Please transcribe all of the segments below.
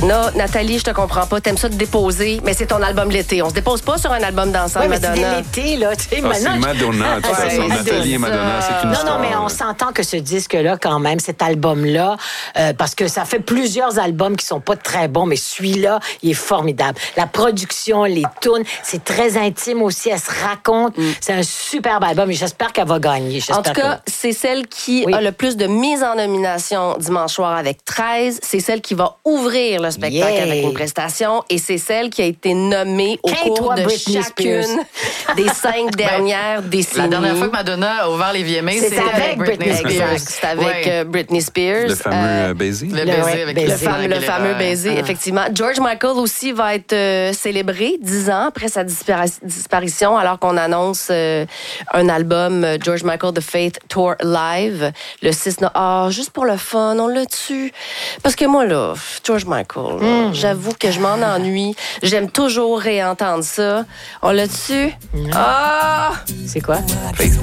Non, Nathalie, je te comprends pas. T'aimes ça te déposer, mais c'est ton album l'été. On se dépose pas sur un album d'ensemble, Madonna. C'est l'été, là. Tu sais, c'est Madonna, de toute façon. Nathalie et Madonna, c'est une histoire. Non, mais on s'entend que ce disque-là, quand même, cet album-là, parce que ça fait plusieurs albums qui sont pas très bons, mais celui-là, il est formidable. La production, les tunes, c'est très intime aussi. Elle se raconte. C'est un superbe album et j'espère qu'elle va gagner. En tout cas, c'est celle qui a le plus de mises en nomination dimanche soir avec 13. C'est celle qui va ouvrir le spectacle avec une prestation et c'est celle qui a été nommée au cours de chacune des 5 dernières décennies. La dernière fois que Madonna a ouvert les VMA, c'était avec Britney Spears. Exact, c'était avec Britney Spears. Le fameux baiser. Le baiser avec le fameux baiser, effectivement. George Michael aussi va être célébré 10 ans après sa disparition, alors qu'on annonce un album George Michael The Faith Tour Live le 6 novembre. Juste pour le fun, on l'a dessus. Parce que moi, là, George Michael, là, j'avoue que je m'en ennuie. J'aime toujours réentendre ça. On l'a dessus? C'est quoi? Faith.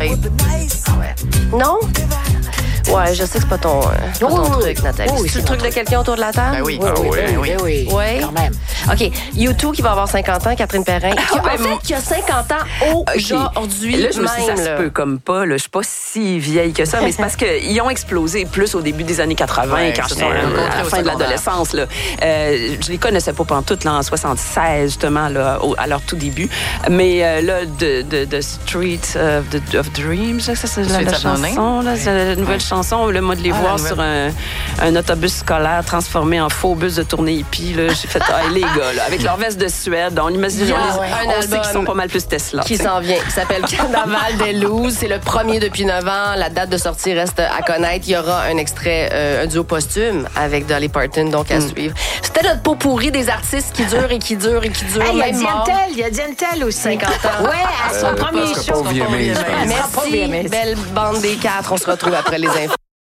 Non? Ouais, je sais que c'est pas ton truc, Nathalie. C'est le truc de quelqu'un autour de la table? Ben oui. Oui. Quand même. OK. U2 qui va avoir 50 ans, Catherine Perrin. Qui a 50 ans aujourd'hui. Là, je me suis dit, ça se peut comme pas. Là. Je suis pas si vieille que ça, mais c'est parce qu'ils ont explosé plus au début des années 80, quand j'étais à la fin de l'adolescence. Là. Je les connaissais pas pantoute là, en 76, justement, là, à leur tout début. Mais là, The Street of Dreams, ça, c'est la chanson, là, c'est la nouvelle chanson. Le moi de les voir sur un autobus scolaire transformé en faux bus de tournée hippie. Là, j'ai fait, les gars, là, avec leur veste de Suède, on imagine, on sait qu'ils sont pas mal plus Tesla. Qui s'en vient, qui s'appelle Carnaval des Looses. C'est le premier depuis 9 ans. La date de sortie reste à connaître. Il y aura un extrait, un duo posthume avec Dolly Parton, donc à suivre. C'était notre pot pourri des artistes qui durent et qui durent et qui durent. Il y a Dientel aussi. 50 ans. Ouais, à son premier show. Merci, belle bande des 4. On se retrouve après les infos.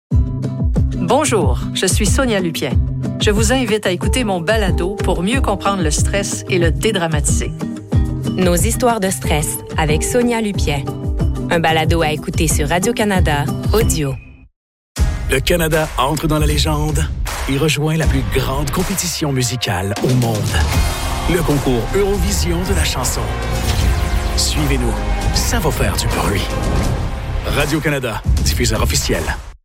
Bonjour, je suis Sonia Lupien. Je vous invite à écouter mon balado pour mieux comprendre le stress et le dédramatiser. Nos histoires de stress avec Sonia Lupien. Un balado à écouter sur Radio-Canada Audio. Le Canada entre dans la légende et rejoint la plus grande compétition musicale au monde. Le concours Eurovision de la chanson. Suivez-nous, ça va faire du bruit. Radio-Canada, diffuseur officiel.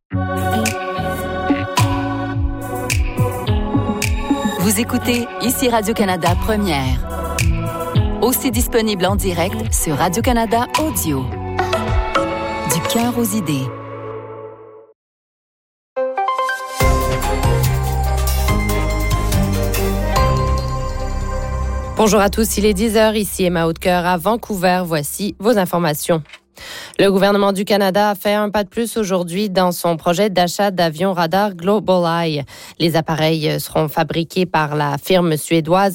Vous écoutez ici Radio-Canada Première. Aussi disponible en direct sur Radio-Canada Audio. Du cœur aux idées. Bonjour à tous, il est 10h, ici Emma Hautecoeur à Vancouver. Voici vos informations. Le gouvernement du Canada a fait un pas de plus aujourd'hui dans son projet d'achat d'avions radar GlobalEye. Les appareils sont fabriqués par la firme suédoise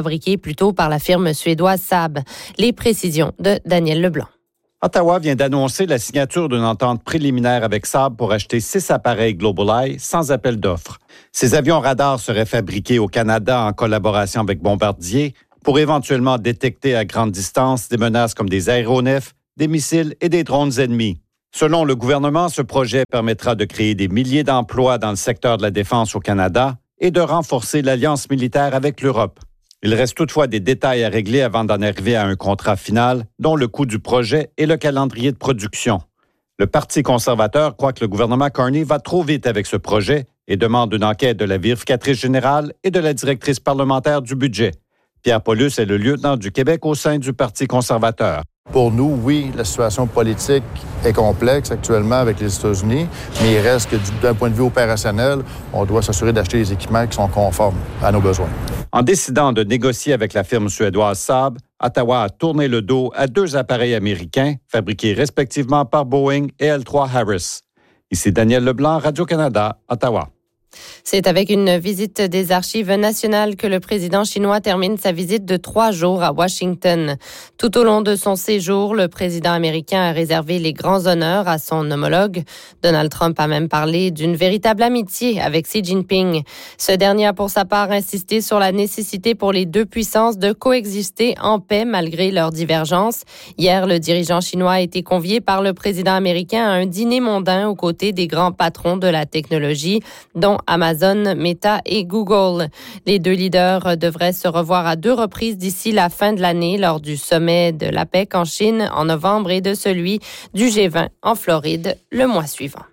Saab. Les précisions de Daniel Leblanc. Ottawa vient d'annoncer la signature d'une entente préliminaire avec Saab pour acheter 6 appareils GlobalEye sans appel d'offres. Ces avions radars seraient fabriqués au Canada en collaboration avec Bombardier pour éventuellement détecter à grande distance des menaces comme des aéronefs, des missiles et des drones ennemis. Selon le gouvernement, ce projet permettra de créer des milliers d'emplois dans le secteur de la défense au Canada et de renforcer l'alliance militaire avec l'Europe. Il reste toutefois des détails à régler avant d'en arriver à un contrat final, dont le coût du projet et le calendrier de production. Le Parti conservateur croit que le gouvernement Carney va trop vite avec ce projet et demande une enquête de la vérificatrice générale et de la directrice parlementaire du budget. Pierre Paulus est le lieutenant du Québec au sein du Parti conservateur. Pour nous, oui, la situation politique est complexe actuellement avec les États-Unis, mais il reste que d'un point de vue opérationnel, on doit s'assurer d'acheter des équipements qui sont conformes à nos besoins. En décidant de négocier avec la firme suédoise Saab, Ottawa a tourné le dos à 2 appareils américains fabriqués respectivement par Boeing et L3 Harris. Ici Daniel Leblanc, Radio-Canada, Ottawa. C'est avec une visite des archives nationales que le président chinois termine sa visite de 3 jours à Washington. Tout au long de son séjour, le président américain a réservé les grands honneurs à son homologue. Donald Trump a même parlé d'une véritable amitié avec Xi Jinping. Ce dernier a pour sa part insisté sur la nécessité pour les 2 puissances de coexister en paix malgré leurs divergences. Hier, le dirigeant chinois a été convié par le président américain à un dîner mondain aux côtés des grands patrons de la technologie, dont Amazon, Meta et Google. Les deux leaders devraient se revoir à 2 reprises d'ici la fin de l'année lors du sommet de l'APEC en Chine en novembre et de celui du G20 en Floride le mois suivant.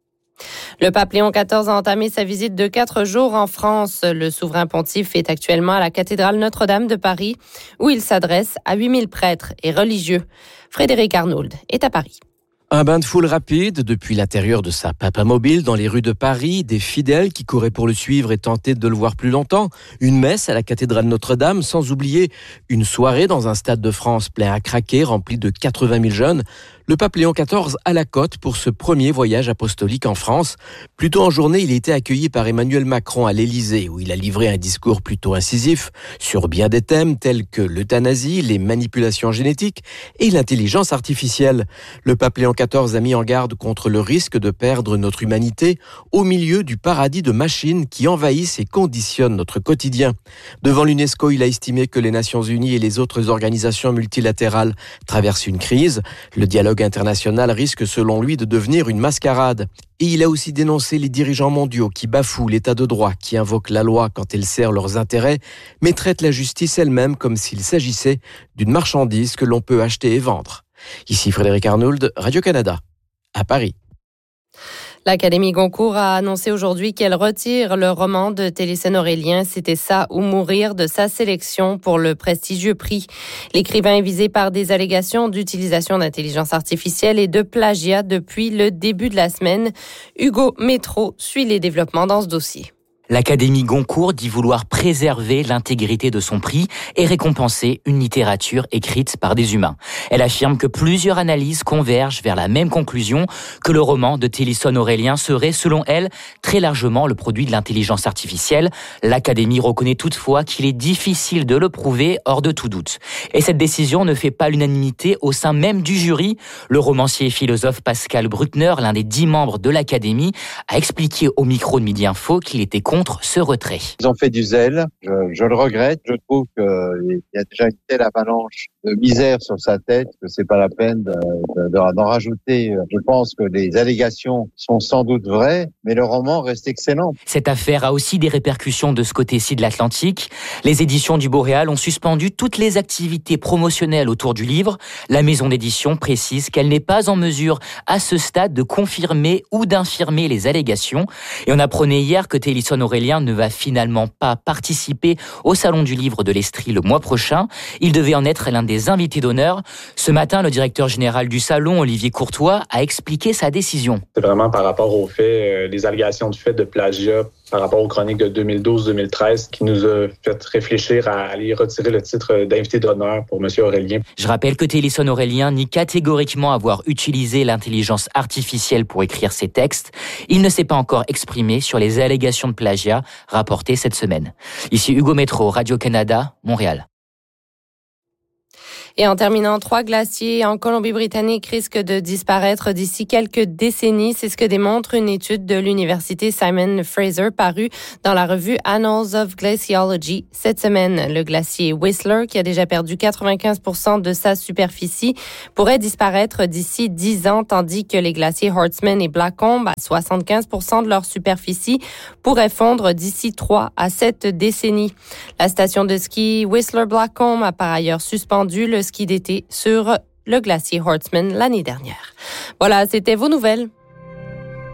Le pape Léon XIV a entamé sa visite de 4 jours en France. Le souverain pontife est actuellement à la cathédrale Notre-Dame de Paris, où il s'adresse à 8000 prêtres et religieux. Frédéric Arnould est à Paris. Un bain de foule rapide depuis l'intérieur de sa papamobile dans les rues de Paris, des fidèles qui couraient pour le suivre et tentaient de le voir plus longtemps, une messe à la cathédrale Notre-Dame, sans oublier une soirée dans un stade de France plein à craquer, rempli de 80 000 jeunes. Le pape Léon XIV à la côte pour ce premier voyage apostolique en France. Plus tôt en journée, il a été accueilli par Emmanuel Macron à l'Élysée, où il a livré un discours plutôt incisif sur bien des thèmes tels que l'euthanasie, les manipulations génétiques et l'intelligence artificielle. Le pape Léon XIV a mis en garde contre le risque de perdre notre humanité au milieu du paradis de machines qui envahissent et conditionnent notre quotidien. Devant l'UNESCO, il a estimé que les Nations Unies et les autres organisations multilatérales traversent une crise. Le dialogue international risque selon lui de devenir une mascarade. Et il a aussi dénoncé les dirigeants mondiaux qui bafouent l'état de droit, qui invoquent la loi quand elle sert leurs intérêts, mais traitent la justice elle-même comme s'il s'agissait d'une marchandise que l'on peut acheter et vendre. Ici Frédéric Arnould, Radio-Canada, à Paris. L'Académie Goncourt a annoncé aujourd'hui qu'elle retire le roman de Télésphore Aurélien, C'était ça ou mourir, de sa sélection pour le prestigieux prix. L'écrivain est visé par des allégations d'utilisation d'intelligence artificielle et de plagiat depuis le début de la semaine. Hugo Métro suit les développements dans ce dossier. L'Académie Goncourt dit vouloir préserver l'intégrité de son prix et récompenser une littérature écrite par des humains. Elle affirme que plusieurs analyses convergent vers la même conclusion, que le roman de Télésphore Aurélien serait, selon elle, très largement le produit de l'intelligence artificielle. L'Académie reconnaît toutefois qu'il est difficile de le prouver hors de tout doute. Et cette décision ne fait pas l'unanimité au sein même du jury. Le romancier et philosophe Pascal Bruckner, l'un des 10 membres de l'Académie, a expliqué au micro de Midi Info qu'il était contre ce retrait. Ils ont fait du zèle, je le regrette. Je trouve qu'il y a déjà une telle avalanche de misère sur sa tête que c'est pas la peine d'en rajouter. Je pense que les allégations sont sans doute vraies, mais le roman reste excellent. Cette affaire a aussi des répercussions de ce côté-ci de l'Atlantique. Les éditions du Boréal ont suspendu toutes les activités promotionnelles autour du livre. La maison d'édition précise qu'elle n'est pas en mesure à ce stade de confirmer ou d'infirmer les allégations. Et on apprenait hier que Télésphore Aurélien ne va finalement pas participer au Salon du Livre de l'Estrie le mois prochain. Il devait en être l'un des invités d'honneur. Ce matin, le directeur général du Salon, Olivier Courtois, a expliqué sa décision. C'est vraiment par rapport au fait, les allégations du fait de plagiat par rapport aux chroniques de 2012-2013 qui nous a fait réfléchir à aller retirer le titre d'invité d'honneur pour M. Aurélien. Je rappelle que Télésphore Aurélien nie catégoriquement avoir utilisé l'intelligence artificielle pour écrire ses textes. Il ne s'est pas encore exprimé sur les allégations de plagiat rapportées cette semaine. Ici Hugo Métro, Radio-Canada, Montréal. Et en terminant, 3 glaciers en Colombie-Britannique risquent de disparaître d'ici quelques décennies. C'est ce que démontre une étude de l'université Simon Fraser parue dans la revue Annals of Glaciology cette semaine. Le glacier Whistler, qui a déjà perdu 95% de sa superficie, pourrait disparaître d'ici 10 ans, tandis que les glaciers Hortsman et Blackcomb, à 75% de leur superficie, pourraient fondre d'ici 3 à 7 décennies. La station de ski Whistler-Blackcomb a par ailleurs suspendu le ski d'été sur le glacier Hortsman l'année dernière. Voilà, c'était vos nouvelles.